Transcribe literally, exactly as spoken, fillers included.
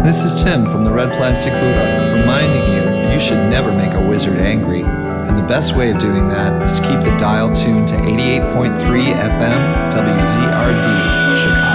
This is Tim from the Red Plastic Buddha, reminding you you should never make a wizard angry. And the best way of doing that is to keep the dial tuned to eighty-eight point three F M W Z R D, Chicago.